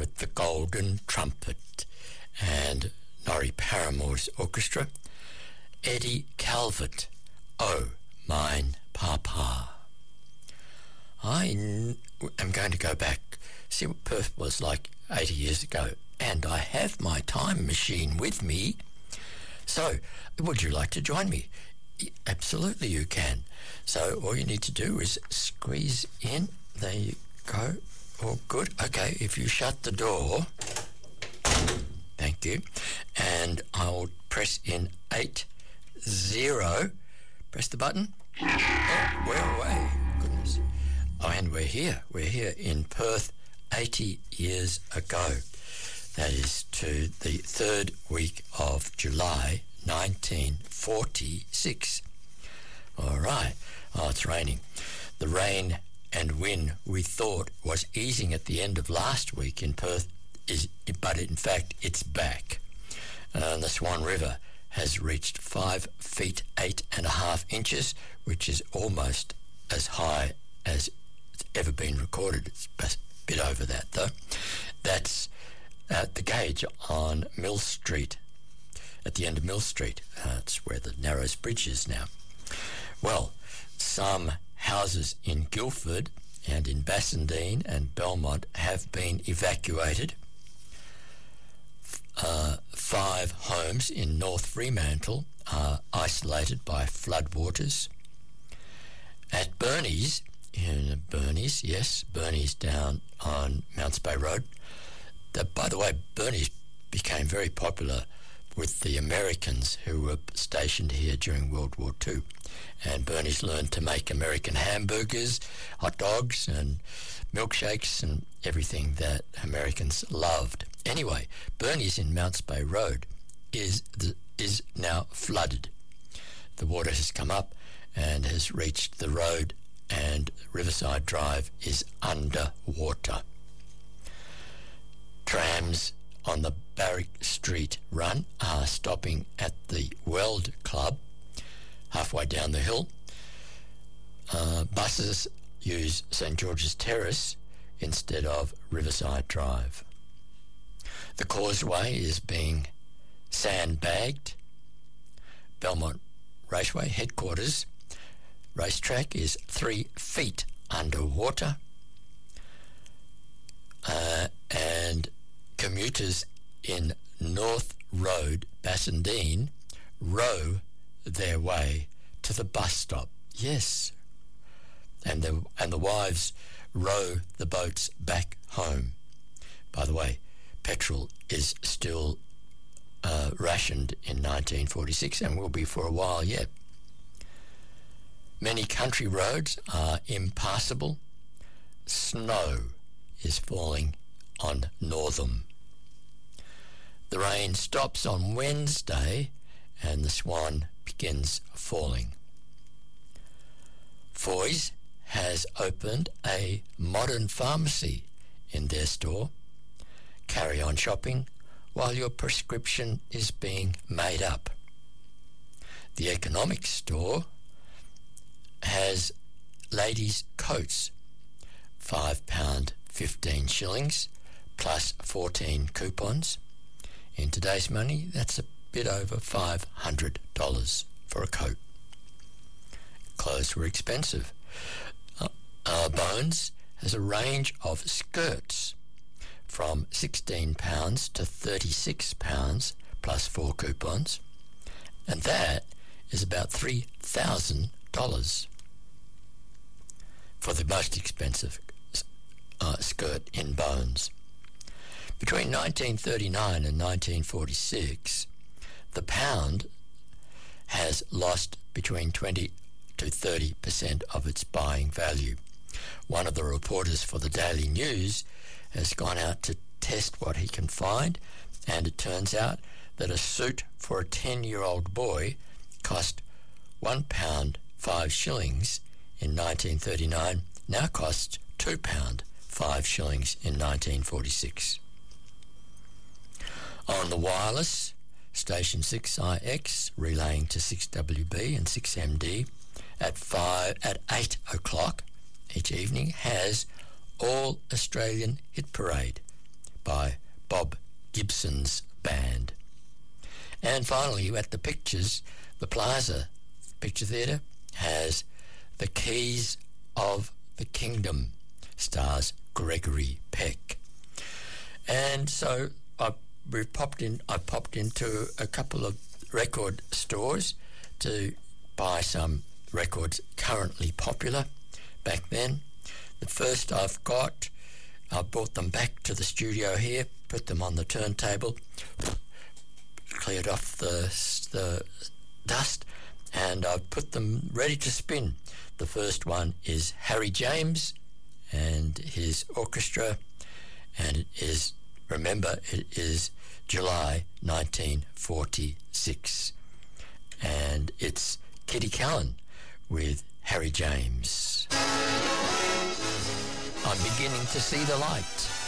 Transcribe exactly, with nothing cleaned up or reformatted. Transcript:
with the Golden Trumpet and Norrie Paramore's orchestra, Eddie Calvert, Oh, Mine Papa. I n- am going to go back, see what Perth was like eighty years ago, and I have my time machine with me. So, would you like to join me? Absolutely you can. So all you need to do is squeeze in. There you go. All good. Okay, if you shut the door, thank you, and I'll press in eight zero. Press the button. Oh, we're away. Goodness. Oh, and we're here. We're here in Perth eighty years ago. That is to the third week of July nineteen forty-six. All right. Oh, it's raining. The rain and wind we thought was easing at the end of last week in Perth, is, but in fact it's back. Uh, the Swan River has reached five feet eight and a half inches, which is almost as high as it's ever been recorded. It's a bit over that though. That's at the gauge on Mill Street, at the end of Mill Street. Uh, it's where the Narrows Bridge is now. Well, some houses in Guildford and in Bassendean and Belmont have been evacuated. Uh, five homes in North Fremantle are isolated by floodwaters. At Burnies, in Burnies, yes, Burnies down on Mounts Bay Road. The, by the way, Burnies became very popular with the Americans who were stationed here during World War Two. And Burnies learned to make American hamburgers, hot dogs and milkshakes and everything that Americans loved. Anyway, Burnies in Mounts Bay Road is the, is now flooded. The water has come up and has reached the road, and Riverside Drive is underwater. Trams on the Barrick Street run are stopping at the Weld Club halfway down the hill. Uh, buses use St George's Terrace instead of Riverside Drive. The causeway is being sandbagged. Belmont Raceway headquarters racetrack is three feet underwater. Uh, and commuters in North Road, Bassendean, row their way to the bus stop. Yes. And the, and the wives row the boats back home. By the way, petrol is still uh, rationed in nineteen forty-six and will be for a while yet. Many country roads are impassable. Snow is falling on Northam. The rain stops on Wednesday and the Swan begins falling. Foy's has opened a modern pharmacy in their store. Carry on shopping while your prescription is being made up. The Economics store has ladies' coats, five pounds fifteen shillings plus fourteen coupons. In today's money, that's a bit over five hundred dollars for a coat. Clothes were expensive. Uh, uh, Bones has a range of skirts from sixteen pounds to thirty-six pounds plus four coupons, and that is about three thousand dollars for the most expensive uh, skirt in Bones. Between nineteen thirty-nine and nineteen forty-six, the pound has lost between twenty to thirty percent of its buying value. One of the reporters for the Daily News has gone out to test what he can find, and it turns out that a suit for a ten-year-old boy cost one pound five shillings in nineteen thirty-nine, now costs two pound five shillings in nineteen forty-six. On the wireless, station six I X relaying to six W B and six M D at five at eight o'clock each evening has All Australian Hit Parade, by Bob Gibson's band. And finally, at the Pictures, the Plaza Picture Theatre has The Keys of the Kingdom, stars Gregory Peck. And so I we popped in. I popped into a couple of record stores to buy some records currently popular back then. The first I've got, I brought them back to the studio here, put them on the turntable, cleared off the the dust, and I've put them ready to spin. The first one is Harry James and his orchestra, and it is, remember, it is July nineteen forty-six, and it's Kitty Callan with Harry James. I'm beginning to see the light.